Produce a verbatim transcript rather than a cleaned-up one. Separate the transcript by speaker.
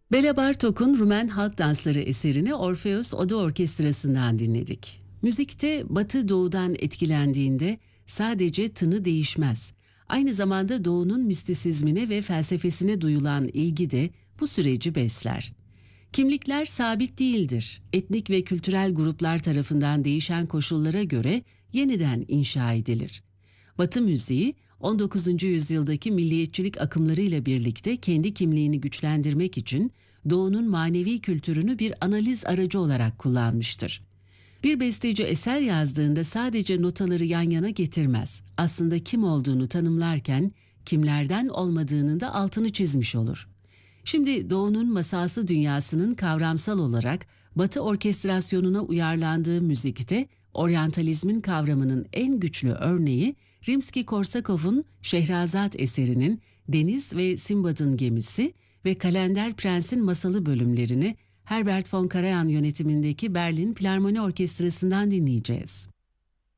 Speaker 1: Bela Bartok'un Rumen Halk Dansları eserini Orfeus Oda Orkestrası'ndan dinledik. Müzikte Batı Doğu'dan etkilendiğinde sadece tını değişmez. Aynı zamanda Doğu'nun mistisizmine ve felsefesine duyulan ilgi de bu süreci besler. Kimlikler sabit değildir. Etnik ve kültürel gruplar tarafından değişen koşullara göre yeniden inşa edilir. Batı müziği on dokuzuncu yüzyıldaki milliyetçilik akımlarıyla birlikte kendi kimliğini güçlendirmek için Doğu'nun manevi kültürünü bir analiz aracı olarak kullanmıştır. Bir besteci eser yazdığında sadece notaları yan yana getirmez. Aslında kim olduğunu tanımlarken kimlerden olmadığının da altını çizmiş olur. Şimdi Doğu'nun masalsı dünyasının kavramsal olarak Batı orkestrasyonuna uyarlandığı müzikte oryantalizmin kavramının en güçlü örneği Rimski-Korsakov'un Şehrazat eserinin Deniz ve Simbad'ın Gemisi ve Kalender Prens'in Masalı bölümlerini Herbert von Karajan yönetimindeki Berlin Filarmoni Orkestrası'ndan dinleyeceğiz.